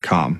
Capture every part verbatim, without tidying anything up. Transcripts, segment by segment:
com.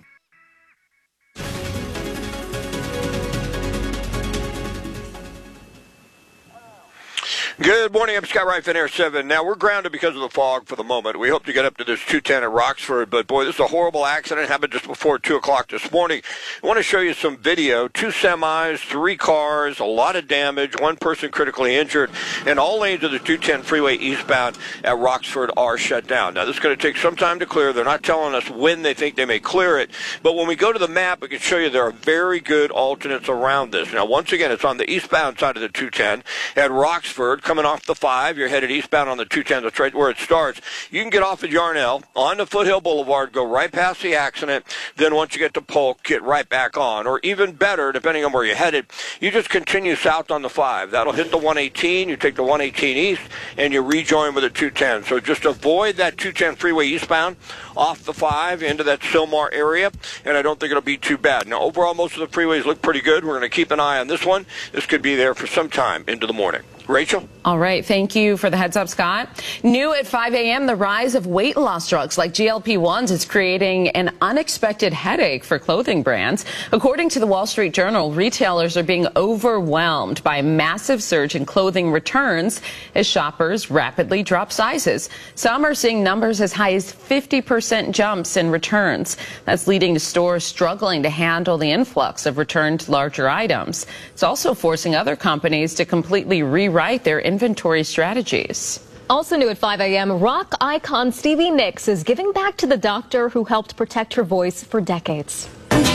Good morning. I'm Scott Wright, Air seven. Now, we're grounded because of the fog for the moment. We hope to get up to this two ten at Roxford, but boy, this is a horrible accident. It happened just before two o'clock this morning. I want to show you some video. Two semis, three cars, a lot of damage, one person critically injured, and all lanes of the two ten freeway eastbound at Roxford are shut down. Now, this is going to take some time to clear. They're not telling us when they think they may clear it, but when we go to the map, we can show you there are very good alternates around this. Now, once again, it's on the eastbound side of the two ten at Roxford. Coming off the five, you're headed eastbound on the two ten, that's right where it starts. You can get off at Yarnell, on to Foothill Boulevard, go right past the accident, then once you get to Polk, get right back on. Or even better, depending on where you're headed, you just continue south on the five. That'll hit the one eighteen, you take the one eighteen east, and you rejoin with the two ten. So just avoid that two ten freeway eastbound, off the five, into that Sylmar area, and I don't think it'll be too bad. Now, overall, most of the freeways look pretty good. We're going to keep an eye on this one. This could be there for some time into the morning. Rachel? All right. Thank you for the heads up, Scott. New at five a.m., the rise of weight loss drugs like G L P ones is creating an unexpected headache for clothing brands. According to the Wall Street Journal, retailers are being overwhelmed by a massive surge in clothing returns as shoppers rapidly drop sizes. Some are seeing numbers as high as fifty percent jumps in returns. That's leading to stores struggling to handle the influx of returned larger items. It's also forcing other companies to completely rewrite their inventory strategies. Also new at five a.m., rock icon Stevie Nicks is giving back to the doctor who helped protect her voice for decades.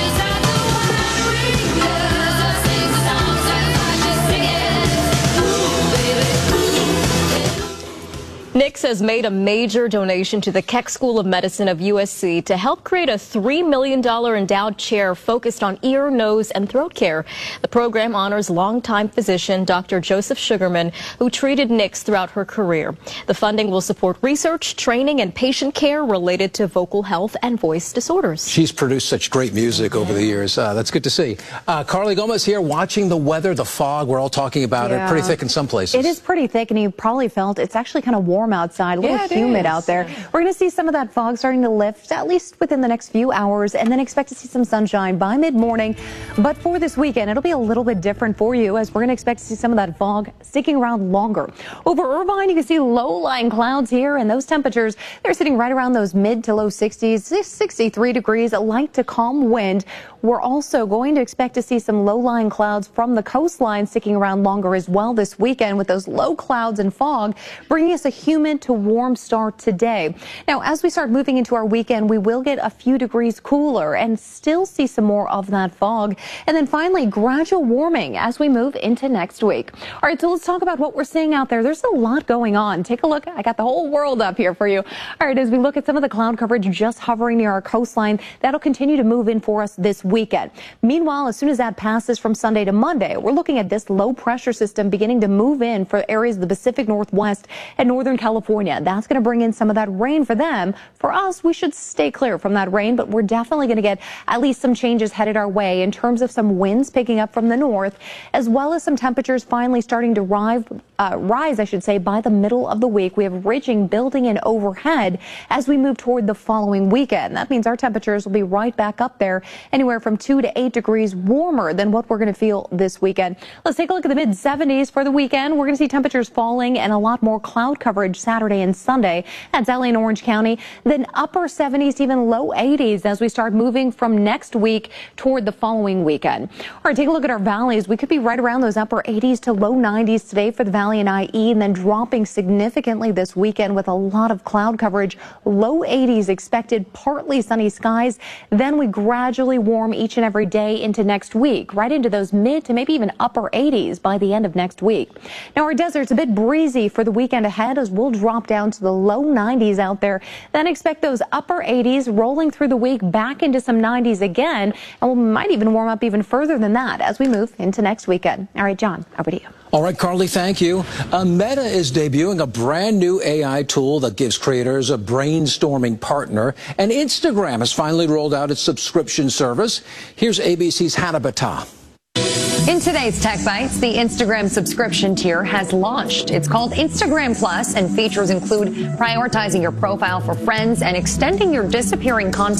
Nicks has made a major donation to the Keck School of Medicine of U S C to help create a three million dollars endowed chair focused on ear, nose, and throat care. The program honors longtime physician Doctor Joseph Sugarman, who treated Nicks throughout her career. The funding will support research, training, and patient care related to vocal health and voice disorders. She's produced such great music over the years. Uh, that's good to see. Uh, Carly Gomez here watching the weather, the fog. We're all talking about yeah. it. Pretty thick in some places. It is pretty thick, and you probably felt it's actually kind of warm outside, a little yeah, humid is. out there. We're going to see some of that fog starting to lift, at least within the next few hours, and then expect to see some sunshine by mid-morning. But for this weekend, it'll be a little bit different for you, as we're going to expect to see some of that fog sticking around longer. Over Irvine, you can see low-lying clouds here, and those temperatures, they're sitting right around those mid to low sixties, sixty-three degrees, a light to calm wind. We're also going to expect to see some low-lying clouds from the coastline sticking around longer as well this weekend, with those low clouds and fog bringing us a humid to warm start today. Now, as we start moving into our weekend, we will get a few degrees cooler and still see some more of that fog. And then finally, gradual warming as we move into next week. All right, so let's talk about what we're seeing out there. There's a lot going on. Take a look. I got the whole world up here for you. All right, as we look at some of the cloud coverage just hovering near our coastline, that'll continue to move in for us this weekend. Meanwhile, as soon as that passes from Sunday to Monday, we're looking at this low pressure system beginning to move in for areas of the Pacific Northwest and Northern California. That's going to bring in some of that rain for them. For us, we should stay clear from that rain, but we're definitely going to get at least some changes headed our way in terms of some winds picking up from the north, as well as some temperatures finally starting to rise, uh, rise, I should say, by the middle of the week. We have ridging building in overhead as we move toward the following weekend. That means our temperatures will be right back up there, anywhere from two to eight degrees warmer than what we're going to feel this weekend. Let's take a look at the mid seventies for the weekend. We're going to see temperatures falling and a lot more cloud coverage Saturday and Sunday. That's L A and Orange County. Then upper seventies, even low eighties as we start moving from next week toward the following weekend. All right, take a look at our valleys. We could be right around those upper eighties to low nineties today for the Valley and I E, and then dropping significantly this weekend with a lot of cloud coverage. Low eighties expected, partly sunny skies. Then we gradually warm each and every day into next week, right into those mid to maybe even upper eighties by the end of next week. Now, our desert's a bit breezy for the weekend ahead, as we'll drop down to the low nineties out there. Then expect those upper eighties rolling through the week back into some nineties again, and we might even warm up even further than that as we move into next weekend. All right, John, over to you. All right, Carly, thank you. Uh, Meta is debuting a brand new A I tool that gives creators a brainstorming partner, and Instagram has finally rolled out its subscription service. Here's A B C's Hannah Battah. In today's Tech Bites, the Instagram subscription tier has launched. It's called Instagram Plus, and features include prioritizing your profile for friends and extending your disappearing content